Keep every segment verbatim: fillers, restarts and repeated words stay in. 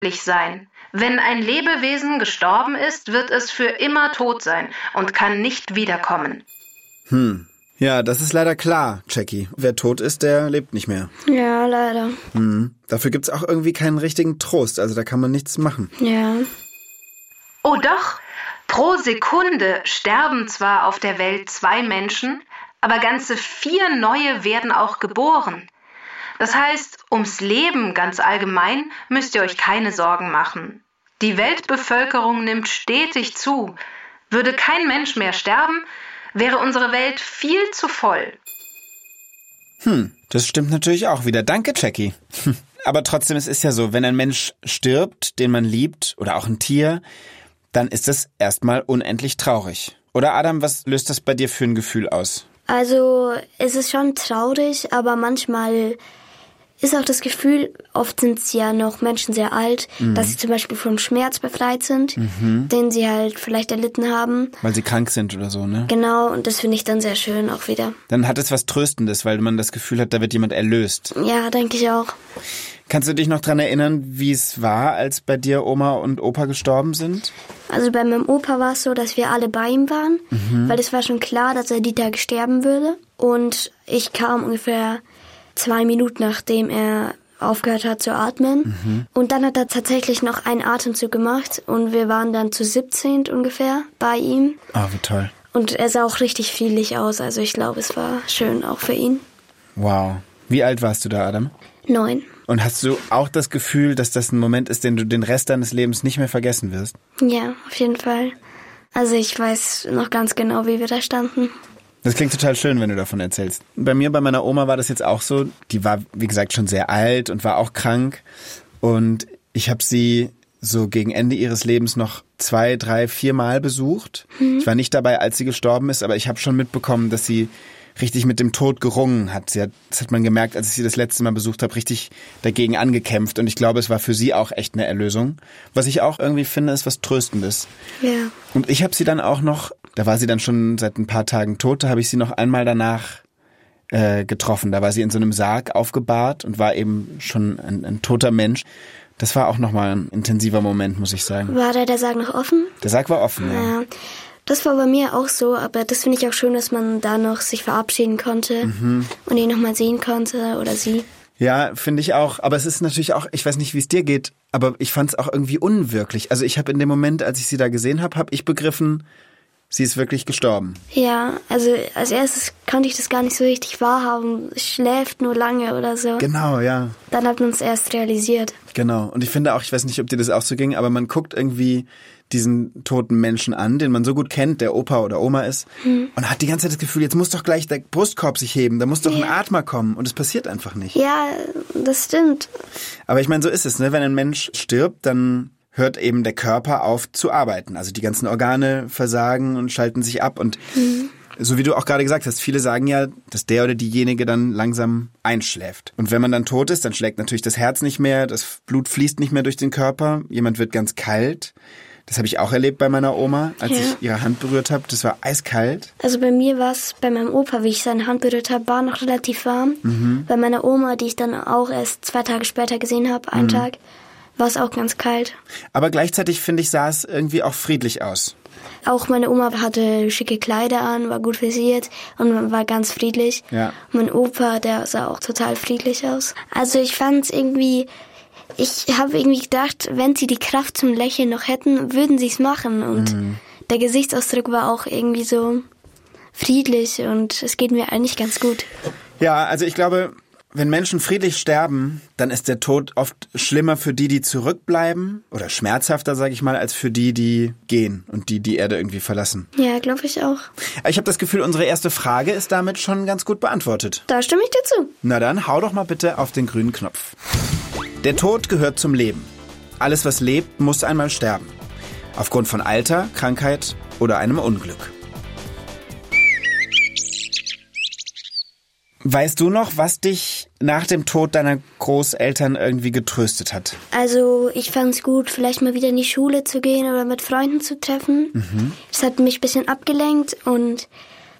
sein. Wenn ein Lebewesen gestorben ist, wird es für immer tot sein und kann nicht wiederkommen. Hm. Ja, das ist leider klar, Jackie. Wer tot ist, der lebt nicht mehr. Ja, leider. Hm. Dafür gibt's auch irgendwie keinen richtigen Trost, also da kann man nichts machen. Ja. Oh doch, pro Sekunde sterben zwar auf der Welt zwei Menschen, aber ganze vier neue werden auch geboren. Das heißt, ums Leben ganz allgemein müsst ihr euch keine Sorgen machen. Die Weltbevölkerung nimmt stetig zu. Würde kein Mensch mehr sterben, wäre unsere Welt viel zu voll. Hm, das stimmt natürlich auch wieder. Danke, Jackie. Aber trotzdem, es ist ja so, wenn ein Mensch stirbt, den man liebt, oder auch ein Tier, dann ist das erstmal unendlich traurig. Oder Adam, was löst das bei dir für ein Gefühl aus? Also, es ist schon traurig, aber manchmal ist auch das Gefühl, oft sind es ja noch Menschen sehr alt, mhm. dass sie zum Beispiel vom Schmerz befreit sind, mhm. den sie halt vielleicht erlitten haben. Weil sie krank sind oder so, ne? Genau, und das finde ich dann sehr schön auch wieder. Dann hat es was Tröstendes, weil man das Gefühl hat, da wird jemand erlöst. Ja, denke ich auch. Kannst du dich noch dran erinnern, wie es war, als bei dir Oma und Opa gestorben sind? Also bei meinem Opa war es so, dass wir alle bei ihm waren, mhm. weil es war schon klar, dass er die Tage sterben würde. Und ich kam ungefähr zwei Minuten, nachdem er aufgehört hat zu atmen. Mhm. Und dann hat er tatsächlich noch einen Atemzug gemacht und wir waren dann zu siebzehn ungefähr bei ihm. Ah, oh, wie toll. Und er sah auch richtig friedlich aus, also ich glaube, es war schön auch für ihn. Wow. Wie alt warst du da, Adam? Neun. Und hast du auch das Gefühl, dass das ein Moment ist, den du den Rest deines Lebens nicht mehr vergessen wirst? Ja, auf jeden Fall. Also ich weiß noch ganz genau, wie wir da standen. Das klingt total schön, wenn du davon erzählst. Bei mir, bei meiner Oma war das jetzt auch so. Die war, wie gesagt, schon sehr alt und war auch krank. Und ich habe sie so gegen Ende ihres Lebens noch zwei, drei, vier Mal besucht. Mhm. Ich war nicht dabei, als sie gestorben ist, aber ich habe schon mitbekommen, dass sie richtig mit dem Tod gerungen hat. Sie hat, das hat man gemerkt, als ich sie das letzte Mal besucht habe, richtig dagegen angekämpft. Und ich glaube, es war für sie auch echt eine Erlösung. Was ich auch irgendwie finde, ist was Tröstendes. Ja. Und ich habe sie dann auch noch, da war sie dann schon seit ein paar Tagen tot, da habe ich sie noch einmal danach äh, getroffen. Da war sie in so einem Sarg aufgebahrt und war eben schon ein, ein toter Mensch. Das war auch nochmal ein intensiver Moment, muss ich sagen. War da der Sarg noch offen? Der Sarg war offen, ja. ja. Das war bei mir auch so, aber das finde ich auch schön, dass man da noch sich verabschieden konnte mhm. und ihn nochmal sehen konnte oder sie. Ja, finde ich auch. Aber es ist natürlich auch, ich weiß nicht, wie es dir geht, aber ich fand es auch irgendwie unwirklich. Also ich habe in dem Moment, als ich sie da gesehen habe, habe ich begriffen, sie ist wirklich gestorben. Ja, also als erstes konnte ich das gar nicht so richtig wahrhaben. Schläft nur lange oder so. Genau, ja. Dann hat man es erst realisiert. Genau. Und ich finde auch, ich weiß nicht, ob dir das auch so ging, aber man guckt irgendwie diesen toten Menschen an, den man so gut kennt, der Opa oder Oma ist, hm. und hat die ganze Zeit das Gefühl, jetzt muss doch gleich der Brustkorb sich heben, da muss doch ja. ein Atmer kommen und es passiert einfach nicht. Ja, das stimmt. Aber ich meine, so ist es, ne? Wenn ein Mensch stirbt, dann hört eben der Körper auf zu arbeiten. Also die ganzen Organe versagen und schalten sich ab und hm. so wie du auch gerade gesagt hast, viele sagen ja, dass der oder diejenige dann langsam einschläft. Und wenn man dann tot ist, dann schlägt natürlich das Herz nicht mehr, das Blut fließt nicht mehr durch den Körper, jemand wird ganz kalt. Das habe ich auch erlebt bei meiner Oma, als ja. ich ihre Hand berührt habe. Das war eiskalt. Also bei mir war es, bei meinem Opa, wie ich seine Hand berührt habe, war noch relativ warm. Mhm. Bei meiner Oma, die ich dann auch erst zwei Tage später gesehen habe, einen mhm. Tag, war es auch ganz kalt. Aber gleichzeitig, finde ich, sah es irgendwie auch friedlich aus. Auch meine Oma hatte schicke Kleider an, war gut frisiert und war ganz friedlich. Ja. Mein Opa, der sah auch total friedlich aus. Also ich fand es irgendwie... Ich habe irgendwie gedacht, wenn sie die Kraft zum Lächeln noch hätten, würden sie es machen. Und mhm. der Gesichtsausdruck war auch irgendwie so friedlich und es geht mir eigentlich ganz gut. Ja, also ich glaube, wenn Menschen friedlich sterben, dann ist der Tod oft schlimmer für die, die zurückbleiben oder schmerzhafter, sage ich mal, als für die, die gehen und die die Erde irgendwie verlassen. Ja, glaube ich auch. Ich habe das Gefühl, unsere erste Frage ist damit schon ganz gut beantwortet. Da stimme ich dir zu. Na dann, hau doch mal bitte auf den grünen Knopf. Der Tod gehört zum Leben. Alles, was lebt, muss einmal sterben. Aufgrund von Alter, Krankheit oder einem Unglück. Weißt du noch, was dich nach dem Tod deiner Großeltern irgendwie getröstet hat? Also ich fand es gut, vielleicht mal wieder in die Schule zu gehen oder mit Freunden zu treffen. Mhm. Das hat mich ein bisschen abgelenkt und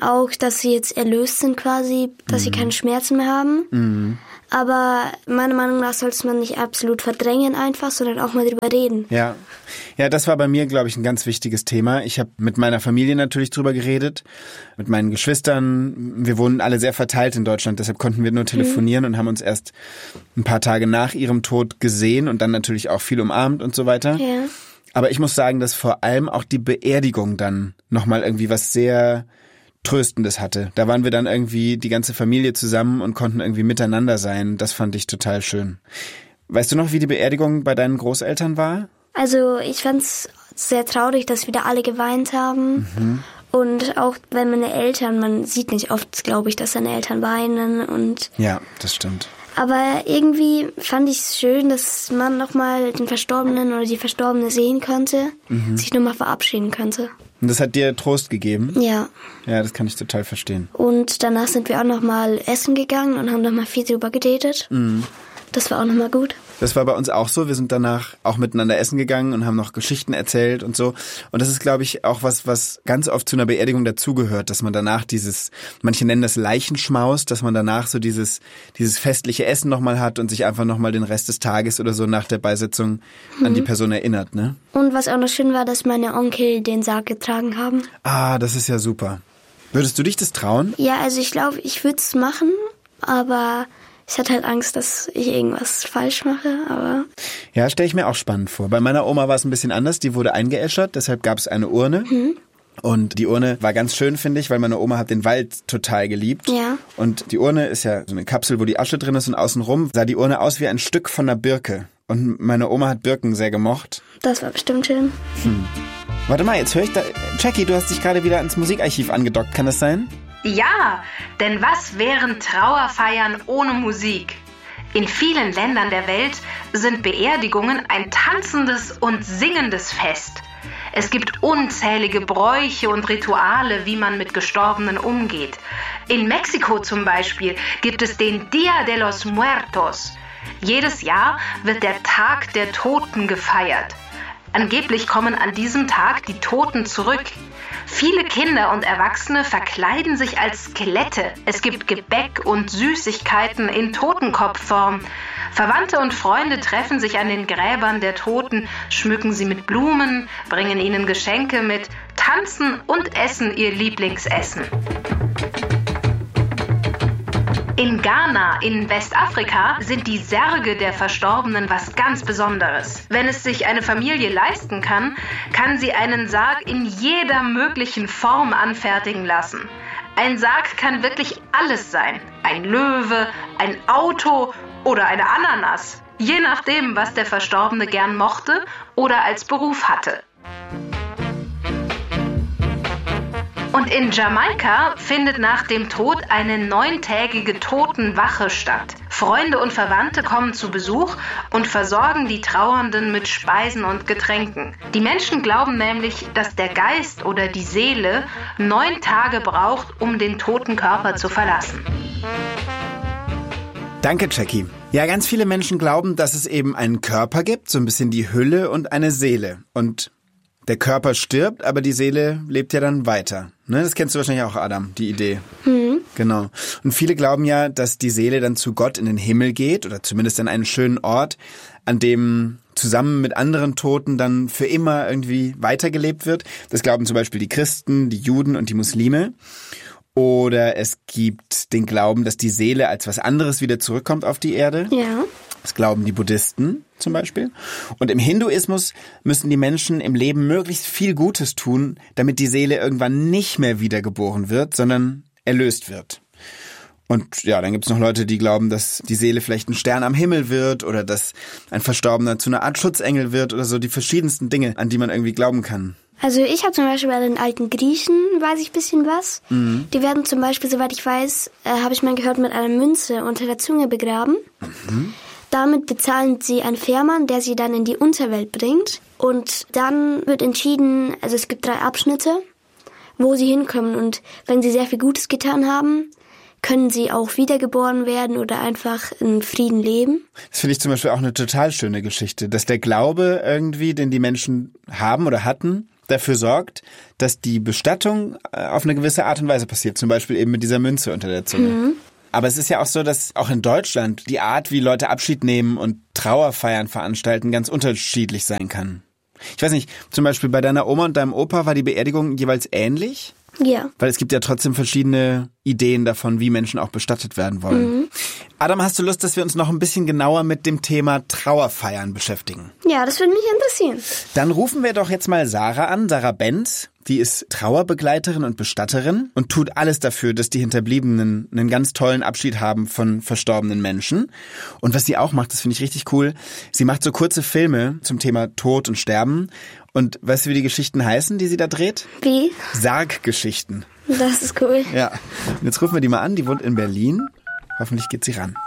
auch, dass sie jetzt erlöst sind quasi, dass mhm. sie keine Schmerzen mehr haben. Mhm. Aber meiner Meinung nach sollte man nicht absolut verdrängen einfach, sondern auch mal drüber reden. Ja, ja, das war bei mir, glaube ich, ein ganz wichtiges Thema. Ich habe mit meiner Familie natürlich drüber geredet, mit meinen Geschwistern. Wir wohnen alle sehr verteilt in Deutschland, deshalb konnten wir nur telefonieren mhm. und haben uns erst ein paar Tage nach ihrem Tod gesehen und dann natürlich auch viel umarmt und so weiter. Ja. Aber ich muss sagen, dass vor allem auch die Beerdigung dann nochmal irgendwie was sehr Tröstendes hatte. Da waren wir dann irgendwie die ganze Familie zusammen und konnten irgendwie miteinander sein. Das fand ich total schön. Weißt du noch, wie die Beerdigung bei deinen Großeltern war? Also ich fand's sehr traurig, dass wieder alle geweint haben. Mhm. Und auch wenn meine Eltern, man sieht nicht oft, glaube ich, dass seine Eltern weinen. Und ja, das stimmt. Aber irgendwie fand ich es schön, dass man nochmal den Verstorbenen oder die Verstorbene sehen konnte, mhm. sich nochmal verabschieden könnte. Und das hat dir Trost gegeben? Ja. Ja, das kann ich total verstehen. Und danach sind wir auch nochmal essen gegangen und haben nochmal viel drüber geredet. Mhm. Das war auch nochmal gut. Das war bei uns auch so. Wir sind danach auch miteinander essen gegangen und haben noch Geschichten erzählt und so. Und das ist, glaube ich, auch was, was ganz oft zu einer Beerdigung dazugehört, dass man danach dieses, manche nennen das Leichenschmaus, dass man danach so dieses, dieses festliche Essen nochmal hat und sich einfach nochmal den Rest des Tages oder so nach der Beisetzung mhm. an die Person erinnert, ne? Und was auch noch schön war, dass meine Onkel den Sarg getragen haben. Ah, das ist ja super. Würdest du dich das trauen? Ja, also ich glaube, ich würde es machen, aber ich hatte halt Angst, dass ich irgendwas falsch mache, aber... Ja, stelle ich mir auch spannend vor. Bei meiner Oma war es ein bisschen anders. Die wurde eingeäschert, deshalb gab es eine Urne. Mhm. Und die Urne war ganz schön, finde ich, weil meine Oma hat den Wald total geliebt. Ja. Und die Urne ist ja so eine Kapsel, wo die Asche drin ist und außenrum sah die Urne aus wie ein Stück von einer Birke. Und meine Oma hat Birken sehr gemocht. Das war bestimmt schön. Hm. Warte mal, jetzt höre ich da... Jackie, du hast dich gerade wieder ans Musikarchiv angedockt, kann das sein? Ja, denn was wären Trauerfeiern ohne Musik? In vielen Ländern der Welt sind Beerdigungen ein tanzendes und singendes Fest. Es gibt unzählige Bräuche und Rituale, wie man mit Gestorbenen umgeht. In Mexiko zum Beispiel gibt es den Día de los Muertos. Jedes Jahr wird der Tag der Toten gefeiert. Angeblich kommen an diesem Tag die Toten zurück. Viele Kinder und Erwachsene verkleiden sich als Skelette. Es gibt Gebäck und Süßigkeiten in Totenkopfform. Verwandte und Freunde treffen sich an den Gräbern der Toten, schmücken sie mit Blumen, bringen ihnen Geschenke mit, tanzen und essen ihr Lieblingsessen. In Ghana, in Westafrika, sind die Särge der Verstorbenen was ganz Besonderes. Wenn es sich eine Familie leisten kann, kann sie einen Sarg in jeder möglichen Form anfertigen lassen. Ein Sarg kann wirklich alles sein. Ein Löwe, ein Auto oder eine Ananas. Je nachdem, was der Verstorbene gern mochte oder als Beruf hatte. Und in Jamaika findet nach dem Tod eine neuntägige Totenwache statt. Freunde und Verwandte kommen zu Besuch und versorgen die Trauernden mit Speisen und Getränken. Die Menschen glauben nämlich, dass der Geist oder die Seele neun Tage braucht, um den toten Körper zu verlassen. Danke, Jackie. Ja, ganz viele Menschen glauben, dass es eben einen Körper gibt, so ein bisschen die Hülle und eine Seele. Und der Körper stirbt, aber die Seele lebt ja dann weiter. Ne, das kennst du wahrscheinlich auch, Adam, die Idee. Mhm. Genau. Und viele glauben ja, dass die Seele dann zu Gott in den Himmel geht oder zumindest an einen schönen Ort, an dem zusammen mit anderen Toten dann für immer irgendwie weitergelebt wird. Das glauben zum Beispiel die Christen, die Juden und die Muslime. Oder es gibt den Glauben, dass die Seele als was anderes wieder zurückkommt auf die Erde. Ja. Das glauben die Buddhisten zum Beispiel. Und im Hinduismus müssen die Menschen im Leben möglichst viel Gutes tun, damit die Seele irgendwann nicht mehr wiedergeboren wird, sondern erlöst wird. Und ja, dann gibt's noch Leute, die glauben, dass die Seele vielleicht ein Stern am Himmel wird oder dass ein Verstorbener zu einer Art Schutzengel wird oder so, die verschiedensten Dinge, an die man irgendwie glauben kann. Also ich habe zum Beispiel bei den alten Griechen, weiß ich ein bisschen was. Mhm. Die werden zum Beispiel, soweit ich weiß, äh, habe ich mal gehört, mit einer Münze unter der Zunge begraben. Mhm. Damit bezahlen sie einen Fährmann, der sie dann in die Unterwelt bringt. Und dann wird entschieden, also es gibt drei Abschnitte, wo sie hinkommen. Und wenn sie sehr viel Gutes getan haben, können sie auch wiedergeboren werden oder einfach in Frieden leben. Das finde ich zum Beispiel auch eine total schöne Geschichte, dass der Glaube irgendwie, den die Menschen haben oder hatten, dafür sorgt, dass die Bestattung auf eine gewisse Art und Weise passiert. Zum Beispiel eben mit dieser Münze unter der Zunge. Mhm. Aber es ist ja auch so, dass auch in Deutschland die Art, wie Leute Abschied nehmen und Trauerfeiern veranstalten, ganz unterschiedlich sein kann. Ich weiß nicht, zum Beispiel bei deiner Oma und deinem Opa war die Beerdigung jeweils ähnlich? Ja. Weil es gibt ja trotzdem verschiedene Ideen davon, wie Menschen auch bestattet werden wollen. Mhm. Adam, hast du Lust, dass wir uns noch ein bisschen genauer mit dem Thema Trauerfeiern beschäftigen? Ja, das würde mich interessieren. Dann rufen wir doch jetzt mal Sarah an, Sarah Benz. Die ist Trauerbegleiterin und Bestatterin und tut alles dafür, dass die Hinterbliebenen einen ganz tollen Abschied haben von verstorbenen Menschen. Und was sie auch macht, das finde ich richtig cool, sie macht so kurze Filme zum Thema Tod und Sterben. Und weißt du, wie die Geschichten heißen, die sie da dreht? Wie? Sarggeschichten. Das ist cool. Ja. Und jetzt rufen wir die mal an, die wohnt in Berlin. Hoffentlich geht sie ran.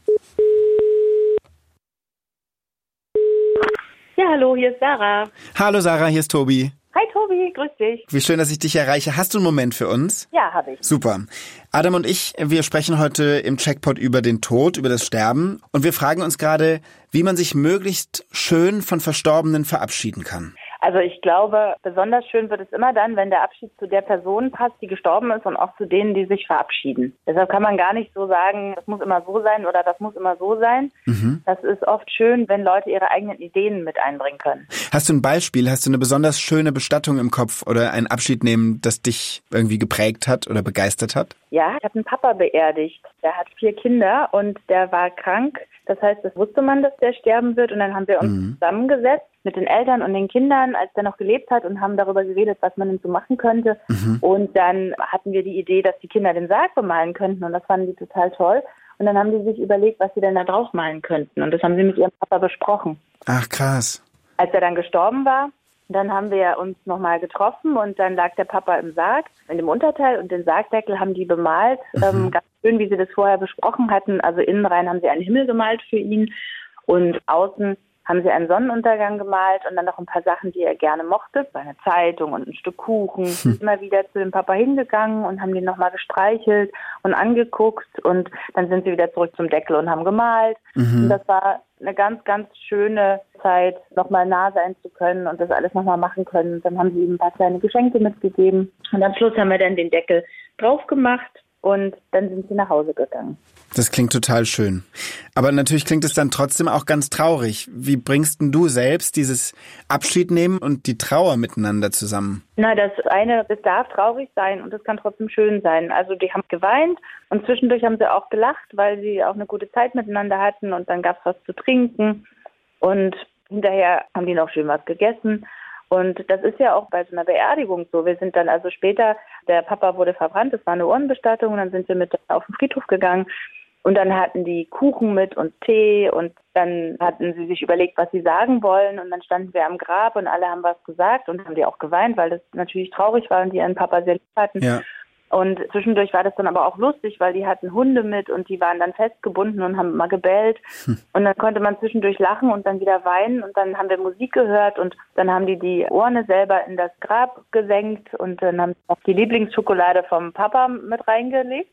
Ja, hallo, hier ist Sarah. Hallo Sarah, hier ist Tobi. Hi Tobi, grüß dich. Wie schön, dass ich dich erreiche. Hast du einen Moment für uns? Ja, habe ich. Super. Adam und ich, wir sprechen heute im Checkpot über den Tod, über das Sterben. Und wir fragen uns gerade, wie man sich möglichst schön von Verstorbenen verabschieden kann. Also ich glaube, besonders schön wird es immer dann, wenn der Abschied zu der Person passt, die gestorben ist und auch zu denen, die sich verabschieden. Deshalb kann man gar nicht so sagen, das muss immer so sein oder das muss immer so sein. Mhm. Das ist oft schön, wenn Leute ihre eigenen Ideen mit einbringen können. Hast du ein Beispiel? Hast du eine besonders schöne Bestattung im Kopf oder ein Abschied nehmen, das dich irgendwie geprägt hat oder begeistert hat? Ja, ich habe einen Papa beerdigt. Der hat vier Kinder und der war krank. Das heißt, das wusste man, dass der sterben wird. Und dann haben wir uns mhm. zusammengesetzt mit den Eltern und den Kindern, als der noch gelebt hat, und haben darüber geredet, was man denn so machen könnte. Mhm. Und dann hatten wir die Idee, dass die Kinder den Sarg bemalen könnten. Und das fanden die total toll. Und dann haben die sich überlegt, was sie denn da drauf malen könnten. Und das haben sie mit ihrem Papa besprochen. Ach, krass. Als er dann gestorben war, dann haben wir uns nochmal getroffen und dann lag der Papa im Sarg, in dem Unterteil, und den Sargdeckel haben die bemalt. Mhm. Ähm, ganz schön, wie sie das vorher besprochen hatten. Also innen rein haben sie einen Himmel gemalt für ihn und außen haben sie einen Sonnenuntergang gemalt und dann noch ein paar Sachen, die er gerne mochte. Eine Zeitung und ein Stück Kuchen. Hm. Immer wieder zu dem Papa hingegangen und haben den nochmal gestreichelt und angeguckt. Und dann sind sie wieder zurück zum Deckel und haben gemalt. Mhm. Und das war eine ganz, ganz schöne Zeit, nochmal nah sein zu können und das alles nochmal machen können. Und dann haben sie ihm ein paar kleine Geschenke mitgegeben. Und am Schluss haben wir dann den Deckel drauf gemacht. Und dann sind sie nach Hause gegangen. Das klingt total schön. Aber natürlich klingt es dann trotzdem auch ganz traurig. Wie bringst denn du selbst dieses Abschied nehmen und die Trauer miteinander zusammen? Na, das eine, das darf traurig sein und es kann trotzdem schön sein. Also die haben geweint und zwischendurch haben sie auch gelacht, weil sie auch eine gute Zeit miteinander hatten und dann gab es was zu trinken und hinterher haben die noch schön was gegessen. Und das ist ja auch bei so einer Beerdigung so. Wir sind dann also später, der Papa wurde verbrannt, das war eine Urnenbestattung, und dann sind wir mit auf den Friedhof gegangen und dann hatten die Kuchen mit und Tee und dann hatten sie sich überlegt, was sie sagen wollen, und dann standen wir am Grab und alle haben was gesagt und haben die auch geweint, weil das natürlich traurig war und die ihren Papa sehr lieb hatten. Ja. Und zwischendurch war das dann aber auch lustig, weil die hatten Hunde mit und die waren dann festgebunden und haben immer gebellt. Hm. Und dann konnte man zwischendurch lachen und dann wieder weinen und dann haben wir Musik gehört und dann haben die die Urne selber in das Grab gesenkt und dann haben sie auch die Lieblingsschokolade vom Papa mit reingelegt.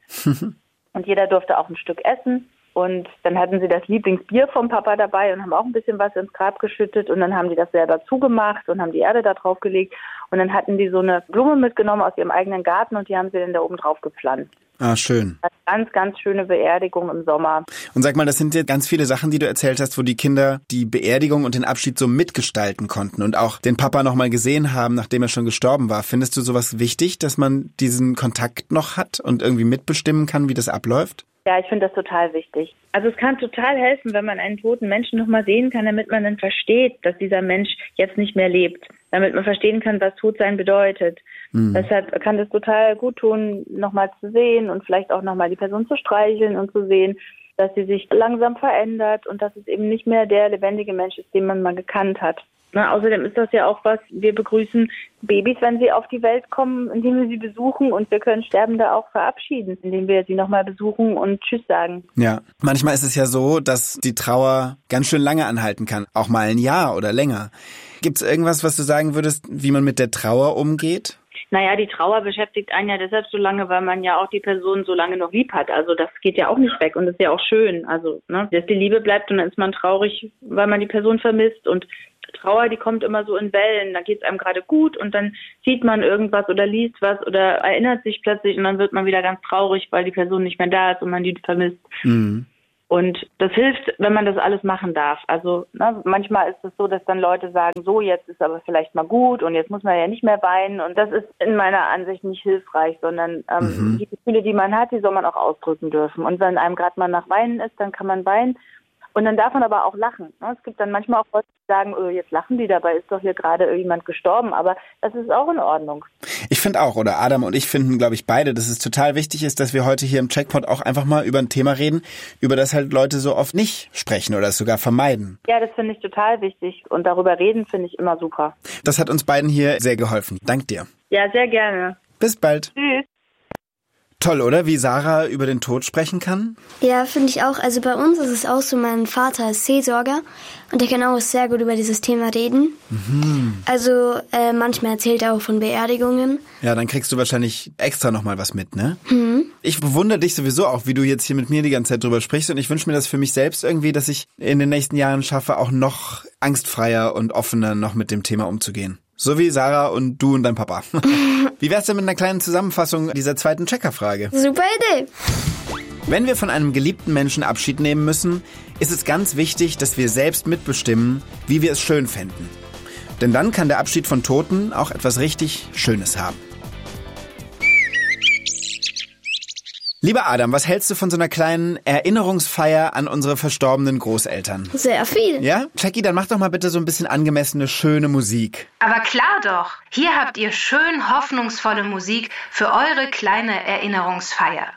Und jeder durfte auch ein Stück essen. Und dann hatten sie das Lieblingsbier vom Papa dabei und haben auch ein bisschen was ins Grab geschüttet und dann haben die das selber zugemacht und haben die Erde da drauf gelegt und dann hatten die so eine Blume mitgenommen aus ihrem eigenen Garten und die haben sie dann da oben drauf gepflanzt. Ah, schön. Eine ganz, ganz schöne Beerdigung im Sommer. Und sag mal, das sind jetzt ganz viele Sachen, die du erzählt hast, wo die Kinder die Beerdigung und den Abschied so mitgestalten konnten und auch den Papa noch mal gesehen haben, nachdem er schon gestorben war. Findest du sowas wichtig, dass man diesen Kontakt noch hat und irgendwie mitbestimmen kann, wie das abläuft? Ja, ich finde das total wichtig. Also es kann total helfen, wenn man einen toten Menschen noch mal sehen kann, damit man dann versteht, dass dieser Mensch jetzt nicht mehr lebt. Damit man verstehen kann, was Todsein bedeutet. Mhm. Deshalb kann es total gut tun, noch mal zu sehen und vielleicht auch noch mal die Person zu streicheln und zu sehen, dass sie sich langsam verändert und dass es eben nicht mehr der lebendige Mensch ist, den man mal gekannt hat. Na, außerdem ist das ja auch was, wir begrüßen Babys, wenn sie auf die Welt kommen, indem wir sie besuchen, und wir können Sterbende auch verabschieden, indem wir sie nochmal besuchen und Tschüss sagen. Ja, manchmal ist es ja so, dass die Trauer ganz schön lange anhalten kann, auch mal ein Jahr oder länger. Gibt es irgendwas, was du sagen würdest, wie man mit der Trauer umgeht? Naja, die Trauer beschäftigt einen ja deshalb so lange, weil man ja auch die Person so lange noch lieb hat. Also das geht ja auch nicht weg und das ist ja auch schön. Also, ne, dass die Liebe bleibt und dann ist man traurig, weil man die Person vermisst. Und Trauer, die kommt immer so in Wellen. Da geht es einem gerade gut und dann sieht man irgendwas oder liest was oder erinnert sich plötzlich und dann wird man wieder ganz traurig, weil die Person nicht mehr da ist und man die vermisst. Mhm. Und das hilft, wenn man das alles machen darf. Also ne, manchmal ist es so, dass dann Leute sagen, so jetzt ist aber vielleicht mal gut und jetzt muss man ja nicht mehr weinen. Und das ist in meiner Ansicht nicht hilfreich, sondern ähm, mhm. die Gefühle, die man hat, die soll man auch ausdrücken dürfen. Und wenn einem gerade mal nach Weinen ist, dann kann man weinen. Und dann darf man aber auch lachen. Es gibt dann manchmal auch Leute, die sagen, oh, jetzt lachen die, dabei ist doch hier gerade jemand gestorben. Aber das ist auch in Ordnung. Ich finde auch, oder Adam und ich finden, glaube ich, beide, dass es total wichtig ist, dass wir heute hier im Checkpot auch einfach mal über ein Thema reden, über das halt Leute so oft nicht sprechen oder es sogar vermeiden. Ja, das finde ich total wichtig. Und darüber reden finde ich immer super. Das hat uns beiden hier sehr geholfen. Dank dir. Ja, sehr gerne. Bis bald. Tschüss. Toll, oder? Wie Sarah über den Tod sprechen kann? Ja, finde ich auch. Also bei uns ist es auch so, mein Vater ist Seelsorger und der kann auch sehr gut über dieses Thema reden. Mhm. Also äh, manchmal erzählt er auch von Beerdigungen. Ja, dann kriegst du wahrscheinlich extra nochmal was mit, ne? Mhm. Ich bewundere dich sowieso auch, wie du jetzt hier mit mir die ganze Zeit drüber sprichst und ich wünsche mir das für mich selbst irgendwie, dass ich in den nächsten Jahren schaffe, auch noch angstfreier und offener noch mit dem Thema umzugehen. So wie Sarah und du und dein Papa. Wie wär's denn mit einer kleinen Zusammenfassung dieser zweiten Checkerfrage? Super Idee. Wenn wir von einem geliebten Menschen Abschied nehmen müssen, ist es ganz wichtig, dass wir selbst mitbestimmen, wie wir es schön fänden. Denn dann kann der Abschied von Toten auch etwas richtig Schönes haben. Lieber Adam, was hältst du von so einer kleinen Erinnerungsfeier an unsere verstorbenen Großeltern? Sehr viel. Ja? Jackie, dann mach doch mal bitte so ein bisschen angemessene, schöne Musik. Aber klar doch. Hier habt ihr schön hoffnungsvolle Musik für eure kleine Erinnerungsfeier.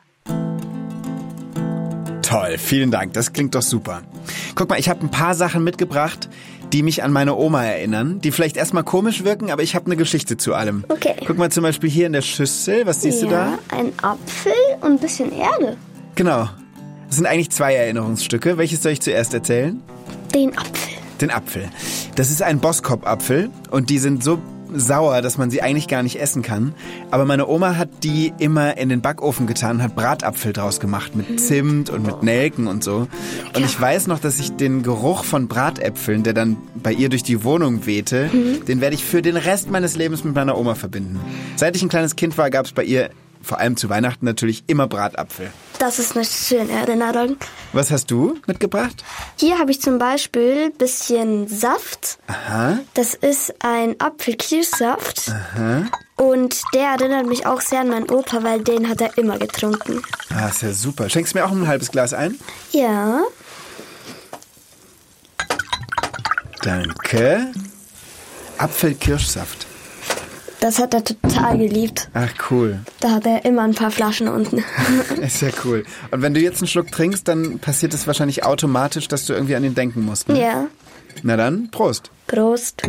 Toll, vielen Dank. Das klingt doch super. Guck mal, ich habe ein paar Sachen mitgebracht, die mich an meine Oma erinnern, die vielleicht erstmal komisch wirken, aber ich habe eine Geschichte zu allem. Okay. Guck mal zum Beispiel hier in der Schüssel, was siehst ja, du da? Ein Apfel und ein bisschen Erde. Genau. Das sind eigentlich zwei Erinnerungsstücke. Welches soll ich zuerst erzählen? Den Apfel. Den Apfel. Das ist ein Boskop-Apfel und die sind so sauer, dass man sie eigentlich gar nicht essen kann. Aber meine Oma hat die immer in den Backofen getan und hat Bratapfel draus gemacht mit mhm. Zimt und mit Nelken und so. Und ich weiß noch, dass ich den Geruch von Bratäpfeln, der dann bei ihr durch die Wohnung wehte, mhm. den werde ich für den Rest meines Lebens mit meiner Oma verbinden. Seit ich ein kleines Kind war, gab es bei ihr, vor allem zu Weihnachten natürlich, immer Bratapfel. Das ist eine schöne Erinnerung. Was hast du mitgebracht? Hier habe ich zum Beispiel ein bisschen Saft. Aha. Das ist ein Apfelkirschsaft. Aha. Und der erinnert mich auch sehr an meinen Opa, weil den hat er immer getrunken. Ah, ist ja super. Schenkst du mir auch ein halbes Glas ein? Ja. Danke. Apfelkirschsaft. Das hat er total geliebt. Ach, cool. Da hat er immer ein paar Flaschen unten. Ist ja cool. Und wenn du jetzt einen Schluck trinkst, dann passiert es wahrscheinlich automatisch, dass du irgendwie an ihn denken musst, ne? Ja. Na dann, Prost. Prost.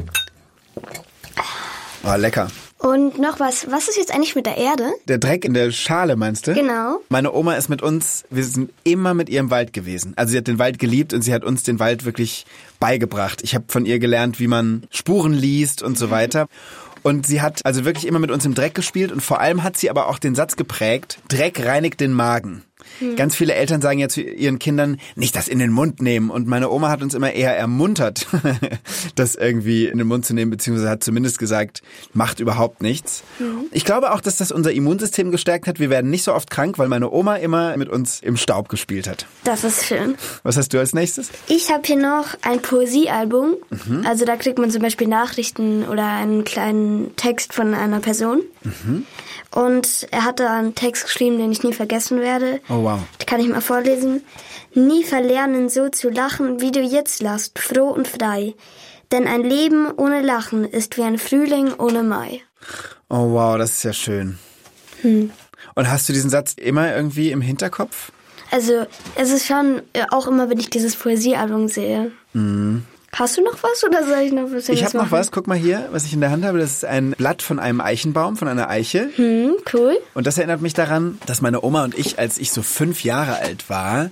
Oh, lecker. Und noch was. Was ist jetzt eigentlich mit der Erde? Der Dreck in der Schale, meinst du? Genau. Meine Oma ist mit uns, wir sind immer mit ihr im Wald gewesen. Also sie hat den Wald geliebt und sie hat uns den Wald wirklich beigebracht. Ich habe von ihr gelernt, wie man Spuren liest und so weiter. Und sie hat also wirklich immer mit uns im Dreck gespielt und vor allem hat sie aber auch den Satz geprägt, Dreck reinigt den Magen. Hm. Ganz viele Eltern sagen ja zu ihren Kindern, nicht das in den Mund nehmen. Und meine Oma hat uns immer eher ermuntert, das irgendwie in den Mund zu nehmen, beziehungsweise hat zumindest gesagt, macht überhaupt nichts. Hm. Ich glaube auch, dass das unser Immunsystem gestärkt hat. Wir werden nicht so oft krank, weil meine Oma immer mit uns im Staub gespielt hat. Das ist schön. Was hast du als nächstes? Ich habe hier noch ein Poesiealbum. Mhm. Also da kriegt man zum Beispiel Nachrichten oder einen kleinen Text von einer Person. Mhm. Und er hat da einen Text geschrieben, den ich nie vergessen werde. Oh, wow. Den kann ich mal vorlesen. Nie verlernen so zu lachen, wie du jetzt lachst, froh und frei. Denn ein Leben ohne Lachen ist wie ein Frühling ohne Mai. Oh, wow, das ist ja schön. Hm. Und hast du diesen Satz immer irgendwie im Hinterkopf? Also, es ist schon auch immer, wenn ich dieses Poesiealbum sehe. Mhm. Hast du noch was oder soll ich noch was? Ich habe noch was. Guck mal hier, was ich in der Hand habe. Das ist ein Blatt von einem Eichenbaum, von einer Eiche. Hm, cool. Und das erinnert mich daran, dass meine Oma und ich, als ich so fünf Jahre alt war,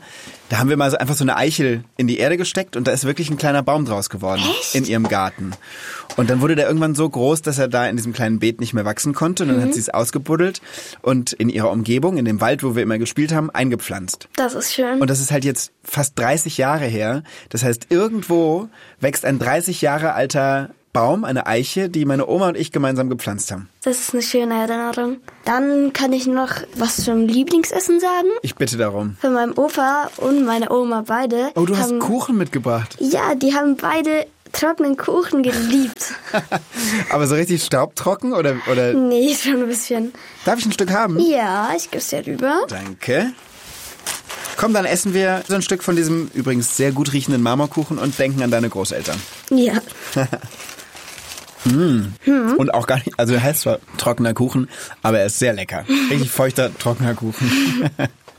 Da haben wir mal so einfach so eine Eichel in die Erde gesteckt und da ist wirklich ein kleiner Baum draus geworden. Echt? In ihrem Garten. Und dann wurde der irgendwann so groß, dass er da in diesem kleinen Beet nicht mehr wachsen konnte. Und dann mhm. hat sie es ausgebuddelt und in ihrer Umgebung, in dem Wald, wo wir immer gespielt haben, eingepflanzt. Das ist schön. Und das ist halt jetzt fast dreißig Jahre her. Das heißt, irgendwo wächst ein dreißig Jahre alter Baum, eine Eiche, die meine Oma und ich gemeinsam gepflanzt haben. Das ist eine schöne Erinnerung. Dann kann ich noch was zum Lieblingsessen sagen. Ich bitte darum. Von meinem Opa und meiner Oma beide. Oh, du haben, hast Kuchen mitgebracht. Ja, die haben beide trockenen Kuchen geliebt. Aber so richtig staubtrocken oder, oder? Nee, schon ein bisschen. Darf ich ein Stück haben? Ja, ich gebe es dir rüber. Danke. Komm, dann essen wir so ein Stück von diesem übrigens sehr gut riechenden Marmorkuchen und denken an deine Großeltern. Ja. Mm. Hm. Und auch gar nicht, also er heißt zwar trockener Kuchen, aber er ist sehr lecker. Richtig feuchter, trockener Kuchen.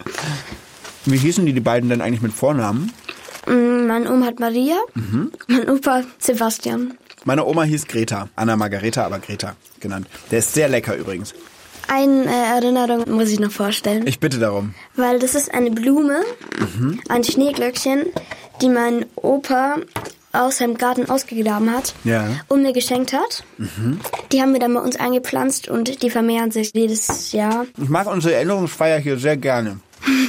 Wie hießen die, die beiden denn eigentlich mit Vornamen? Mm, meine Oma hat Maria, mhm. mein Opa Sebastian. Meine Oma hieß Greta, Anna Margareta, aber Greta genannt. Der ist sehr lecker übrigens. Eine äh, Erinnerung muss ich noch vorstellen. Ich bitte darum. Weil das ist eine Blume, mhm. ein Schneeglöckchen, die mein Opa aus seinem Garten ausgegraben hat ja. und mir geschenkt hat. Mhm. Die haben wir dann bei uns eingepflanzt und die vermehren sich jedes Jahr. Ich mag unsere Erinnerungsfeier hier sehr gerne.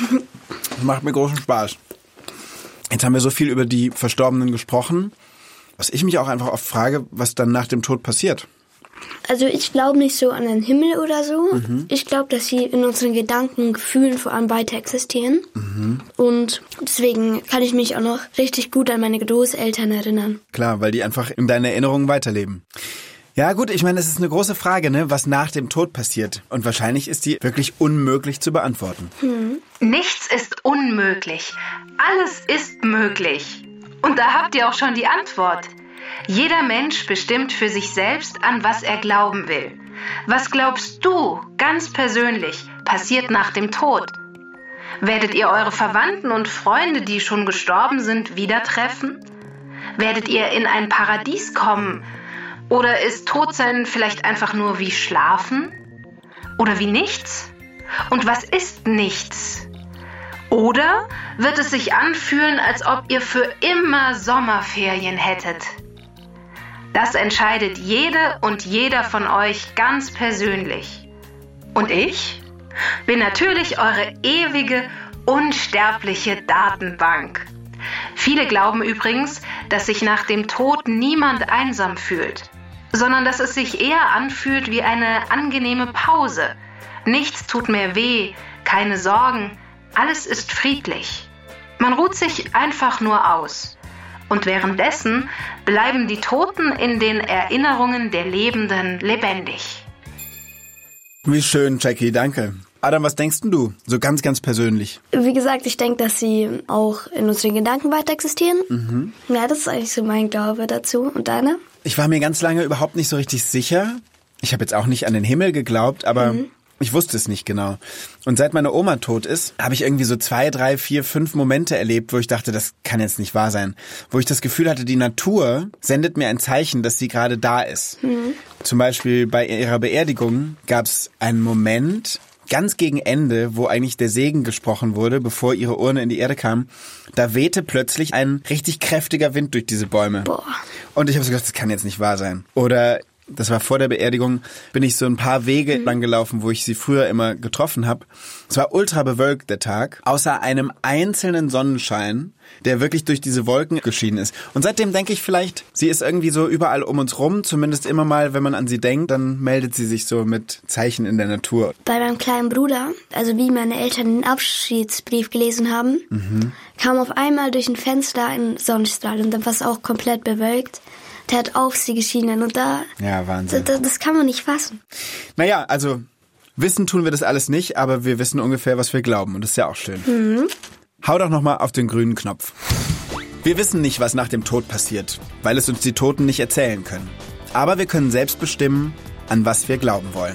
Das macht mir großen Spaß. Jetzt haben wir so viel über die Verstorbenen gesprochen, was ich mich auch einfach oft frage, was dann nach dem Tod passiert. Also ich glaube nicht so an den Himmel oder so. Mhm. Ich glaube, dass sie in unseren Gedanken und Gefühlen vor allem weiter existieren. Mhm. Und deswegen kann ich mich auch noch richtig gut an meine Großeltern erinnern. Klar, weil die einfach in deinen Erinnerungen weiterleben. Ja gut, ich meine, es ist eine große Frage, ne, was nach dem Tod passiert. Und wahrscheinlich ist die wirklich unmöglich zu beantworten. Mhm. Nichts ist unmöglich. Alles ist möglich. Und da habt ihr auch schon die Antwort. Jeder Mensch bestimmt für sich selbst, an was er glauben will. Was glaubst du, ganz persönlich, passiert nach dem Tod? Werdet ihr eure Verwandten und Freunde, die schon gestorben sind, wieder treffen? Werdet ihr in ein Paradies kommen? Oder ist Todsein vielleicht einfach nur wie Schlafen? Oder wie nichts? Und was ist nichts? Oder wird es sich anfühlen, als ob ihr für immer Sommerferien hättet? Das entscheidet jede und jeder von euch ganz persönlich. Und ich bin natürlich eure ewige, unsterbliche Datenbank. Viele glauben übrigens, dass sich nach dem Tod niemand einsam fühlt, sondern dass es sich eher anfühlt wie eine angenehme Pause. Nichts tut mehr weh, keine Sorgen, alles ist friedlich. Man ruht sich einfach nur aus. Und währenddessen bleiben die Toten in den Erinnerungen der Lebenden lebendig. Wie schön, Jackie, danke. Adam, was denkst denn du? So ganz, ganz persönlich. Wie gesagt, ich denke, dass sie auch in unseren Gedanken weiter existieren. Mhm. Ja, das ist eigentlich so mein Glaube dazu. Und deiner? Ich war mir ganz lange überhaupt nicht so richtig sicher. Ich habe jetzt auch nicht an den Himmel geglaubt, aber mhm. ich wusste es nicht genau. Und seit meine Oma tot ist, habe ich irgendwie so zwei, drei, vier, fünf Momente erlebt, wo ich dachte, das kann jetzt nicht wahr sein. Wo ich das Gefühl hatte, die Natur sendet mir ein Zeichen, dass sie gerade da ist. Mhm. Zum Beispiel bei ihrer Beerdigung gab es einen Moment, ganz gegen Ende, wo eigentlich der Segen gesprochen wurde, bevor ihre Urne in die Erde kam. Da wehte plötzlich ein richtig kräftiger Wind durch diese Bäume. Boah. Und ich habe so gedacht, das kann jetzt nicht wahr sein. Oder das war vor der Beerdigung, bin ich so ein paar Wege mhm. lang gelaufen, wo ich sie früher immer getroffen habe. Es war ultra bewölkt, der Tag, außer einem einzelnen Sonnenschein, der wirklich durch diese Wolken geschienen ist. Und seitdem denke ich vielleicht, sie ist irgendwie so überall um uns rum, zumindest immer mal, wenn man an sie denkt, dann meldet sie sich so mit Zeichen in der Natur. Bei meinem kleinen Bruder, also wie meine Eltern den Abschiedsbrief gelesen haben, mhm. kam auf einmal durch ein Fenster ein Sonnenstrahl und dann war es auch komplett bewölkt. Der hat auf sie geschienen und da... Ja, Wahnsinn. Das, das kann man nicht fassen. Naja, also wissen tun wir das alles nicht, aber wir wissen ungefähr, was wir glauben und das ist ja auch schön. Mhm. Hau doch nochmal auf den grünen Knopf. Wir wissen nicht, was nach dem Tod passiert, weil es uns die Toten nicht erzählen können. Aber wir können selbst bestimmen, an was wir glauben wollen.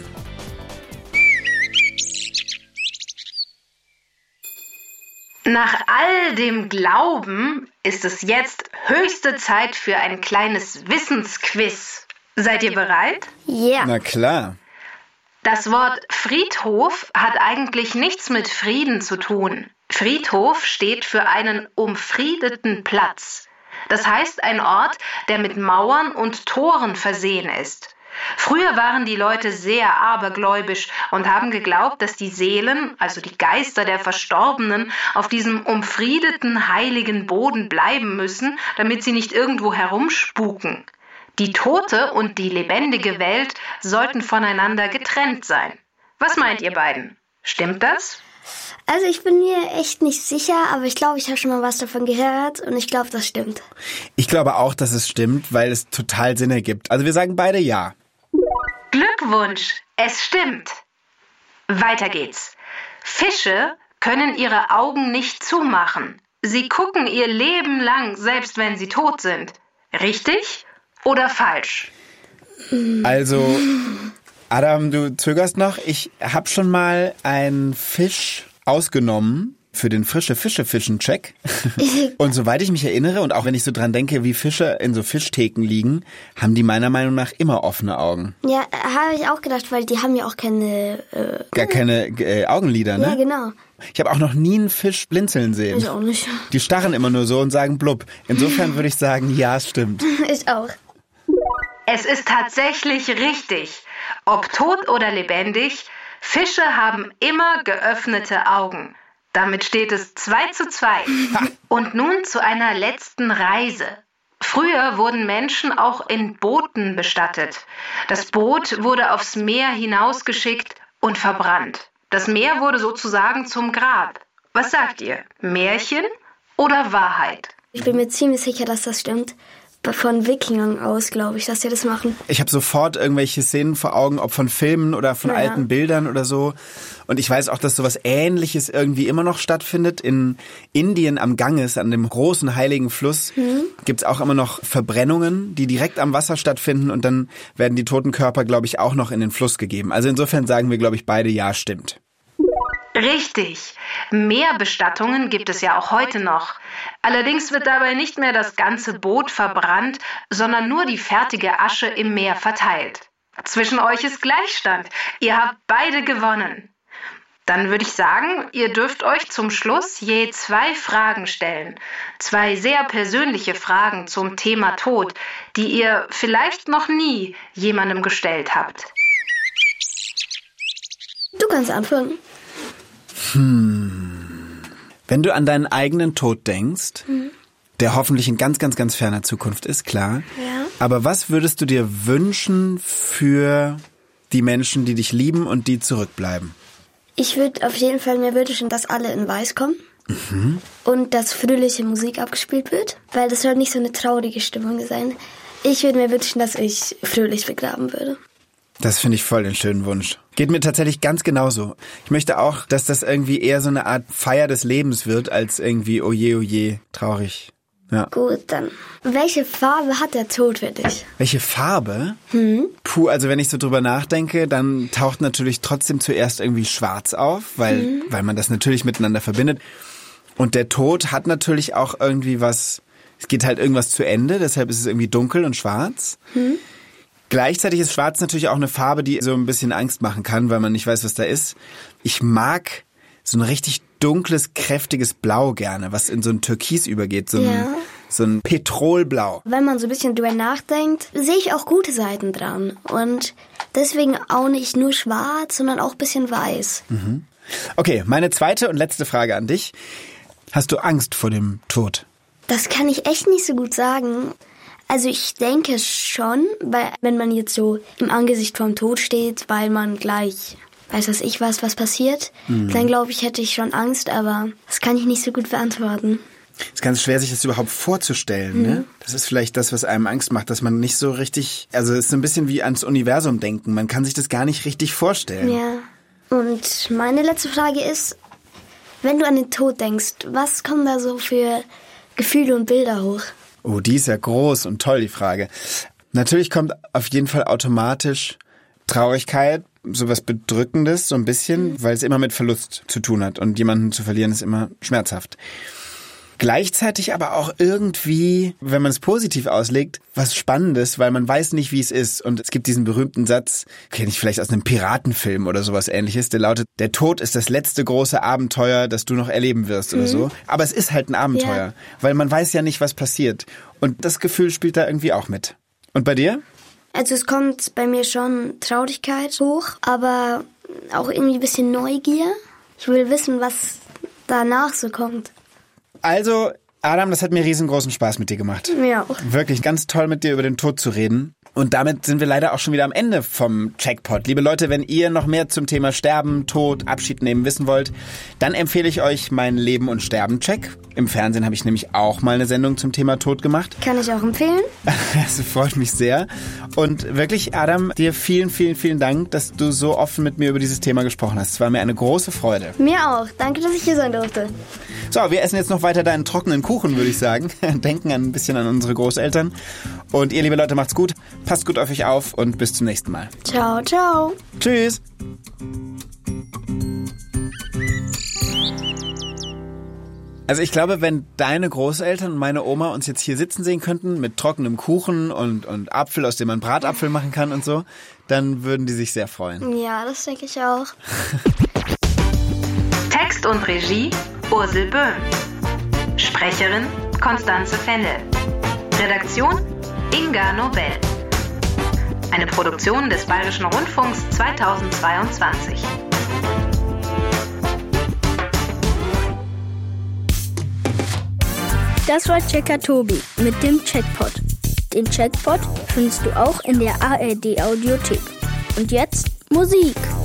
Nach all dem Glauben ist es jetzt höchste Zeit für ein kleines Wissensquiz. Seid ihr bereit? Ja. Na klar. Das Wort Friedhof hat eigentlich nichts mit Frieden zu tun. Friedhof steht für einen umfriedeten Platz. Das heißt ein Ort, der mit Mauern und Toren versehen ist. Früher waren die Leute sehr abergläubisch und haben geglaubt, dass die Seelen, also die Geister der Verstorbenen, auf diesem umfriedeten, heiligen Boden bleiben müssen, damit sie nicht irgendwo herumspuken. Die tote und die lebendige Welt sollten voneinander getrennt sein. Was meint ihr beiden? Stimmt das? Also ich bin mir echt nicht sicher, aber ich glaube, ich habe schon mal was davon gehört und ich glaube, das stimmt. Ich glaube auch, dass es stimmt, weil es total Sinn ergibt. Also wir sagen beide ja. Glückwunsch, es stimmt. Weiter geht's. Fische können ihre Augen nicht zumachen. Sie gucken ihr Leben lang, selbst wenn sie tot sind. Richtig oder falsch? Also, Adam, du zögerst noch. Ich habe schon mal einen Fisch ausgenommen für den Frische-Fische-Fischen-Check. Und soweit ich mich erinnere und auch wenn ich so dran denke, wie Fische in so Fischtheken liegen, haben die meiner Meinung nach immer offene Augen. Ja, habe ich auch gedacht, weil die haben ja auch keine... Äh, Gar keine äh, Augenlider, ne? Ja, genau. Ich habe auch noch nie einen Fisch blinzeln sehen. Ich auch nicht. Die starren immer nur so und sagen blub. Insofern würde ich sagen, ja, es stimmt. Ich auch. Es ist tatsächlich richtig. Ob tot oder lebendig, Fische haben immer geöffnete Augen. Damit steht es zwei zu zwei. Und nun zu einer letzten Reise. Früher wurden Menschen auch in Booten bestattet. Das Boot wurde aufs Meer hinausgeschickt und verbrannt. Das Meer wurde sozusagen zum Grab. Was sagt ihr? Märchen oder Wahrheit? Ich bin mir ziemlich sicher, dass das stimmt. Von Wikingern aus, glaube ich, dass sie das machen. Ich habe sofort irgendwelche Szenen vor Augen, ob von Filmen oder von ja. alten Bildern oder so. Und ich weiß auch, dass sowas Ähnliches irgendwie immer noch stattfindet. In Indien am Ganges, an dem großen heiligen Fluss, mhm. gibt's auch immer noch Verbrennungen, die direkt am Wasser stattfinden. Und dann werden die toten Körper, glaube ich, auch noch in den Fluss gegeben. Also insofern sagen wir, glaube ich, beide ja, stimmt. Richtig. Meerbestattungen gibt es ja auch heute noch. Allerdings wird dabei nicht mehr das ganze Boot verbrannt, sondern nur die fertige Asche im Meer verteilt. Zwischen euch ist Gleichstand. Ihr habt beide gewonnen. Dann würde ich sagen, ihr dürft euch zum Schluss je zwei Fragen stellen. Zwei sehr persönliche Fragen zum Thema Tod, die ihr vielleicht noch nie jemandem gestellt habt. Du kannst anfangen. Hm. Wenn du an deinen eigenen Tod denkst, hm. der hoffentlich in ganz, ganz, ganz ferner Zukunft ist, klar. Ja. Aber was würdest du dir wünschen für die Menschen, die dich lieben und die zurückbleiben? Ich würde auf jeden Fall mir wünschen, dass alle in Weiß kommen. Mhm. Und dass fröhliche Musik abgespielt wird, weil das soll nicht so eine traurige Stimmung sein. Ich würde mir wünschen, dass ich fröhlich begraben würde. Das finde ich voll den schönen Wunsch. Geht mir tatsächlich ganz genauso. Ich möchte auch, dass das irgendwie eher so eine Art Feier des Lebens wird, als irgendwie oje, oje, traurig. Ja. Gut, dann. Welche Farbe hat der Tod für dich? Welche Farbe? Hm? Puh, also wenn ich so drüber nachdenke, dann taucht natürlich trotzdem zuerst irgendwie schwarz auf, weil, hm. weil man das natürlich miteinander verbindet. Und der Tod hat natürlich auch irgendwie was, es geht halt irgendwas zu Ende, deshalb ist es irgendwie dunkel und schwarz. Hm? Gleichzeitig ist schwarz natürlich auch eine Farbe, die so ein bisschen Angst machen kann, weil man nicht weiß, was da ist. Ich mag so ein richtig dunkles, kräftiges Blau gerne, was in so ein Türkis übergeht, so ein, ja. so ein Petrolblau. Wenn man so ein bisschen drüber nachdenkt, sehe ich auch gute Seiten dran. Und deswegen auch nicht nur schwarz, sondern auch ein bisschen weiß. Mhm. Okay, meine zweite und letzte Frage an dich. Hast du Angst vor dem Tod? Das kann ich echt nicht so gut sagen. Also ich denke schon, weil wenn man jetzt so im Angesicht vom Tod steht, weil man gleich weiß was ich was, was passiert, mhm. dann glaube ich, hätte ich schon Angst, aber das kann ich nicht so gut beantworten. Es ist ganz schwer, sich das überhaupt vorzustellen, mhm. ne? Das ist vielleicht das, was einem Angst macht, dass man nicht so richtig, also es ist so ein bisschen wie ans Universum denken, man kann sich das gar nicht richtig vorstellen. Ja, und meine letzte Frage ist, wenn du an den Tod denkst, was kommen da so für Gefühle und Bilder hoch? Oh, die ist ja groß und toll, die Frage. Natürlich kommt auf jeden Fall automatisch Traurigkeit, sowas Bedrückendes, so ein bisschen, mhm. weil es immer mit Verlust zu tun hat und jemanden zu verlieren ist immer schmerzhaft. Gleichzeitig aber auch irgendwie, wenn man es positiv auslegt, was Spannendes, weil man weiß nicht, wie es ist. Und es gibt diesen berühmten Satz, kenne ich vielleicht aus einem Piratenfilm oder sowas Ähnliches, der lautet, der Tod ist das letzte große Abenteuer, das du noch erleben wirst mhm. oder so. Aber es ist halt ein Abenteuer, ja. weil man weiß ja nicht, was passiert. Und das Gefühl spielt da irgendwie auch mit. Und bei dir? Also es kommt bei mir schon Traurigkeit hoch, aber auch irgendwie ein bisschen Neugier. Ich will wissen, was danach so kommt. Also, Adam, das hat mir riesengroßen Spaß mit dir gemacht. Mir auch. Wirklich ganz toll, mit dir über den Tod zu reden. Und damit sind wir leider auch schon wieder am Ende vom Checkpot. Liebe Leute, wenn ihr noch mehr zum Thema Sterben, Tod, Abschied nehmen wissen wollt, dann empfehle ich euch meinen Leben- und Sterben-Check. Im Fernsehen habe ich nämlich auch mal eine Sendung zum Thema Tod gemacht. Kann ich auch empfehlen. Das freut mich sehr. Und wirklich, Adam, dir vielen, vielen, vielen Dank, dass du so offen mit mir über dieses Thema gesprochen hast. Es war mir eine große Freude. Mir auch. Danke, dass ich hier sein durfte. So, wir essen jetzt noch weiter deinen trockenen Kuchen, würde ich sagen. Denken ein bisschen an unsere Großeltern. Und ihr, liebe Leute, macht's gut. Passt gut auf euch auf und bis zum nächsten Mal. Ciao, ciao. Tschüss. Also ich glaube, wenn deine Großeltern und meine Oma uns jetzt hier sitzen sehen könnten mit trockenem Kuchen und, und Apfel, aus dem man Bratapfel machen kann und so, dann würden die sich sehr freuen. Ja, das denke ich auch. Text und Regie Ursel Böhm. Sprecherin Konstanze Fennel. Redaktion Inga Nobel. Eine Produktion des Bayerischen Rundfunks zweitausendzweiundzwanzig. Das war Checker Tobi mit dem Checkpot. Den Checkpot findest du auch in der A R D Audiothek. Und jetzt Musik.